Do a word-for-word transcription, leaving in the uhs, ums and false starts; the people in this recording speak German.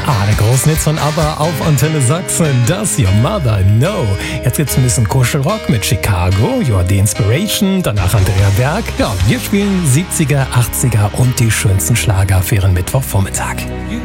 Ah, der Großnitz von ABBA auf Antenne Sachsen, das Your Mother No. Jetzt gibt's ein bisschen Kuschelrock mit Chicago, You're the Inspiration, danach Andrea Berg. Ja, wir spielen siebziger, achtziger und die schönsten Schlager für Ihren Mittwochvormittag. You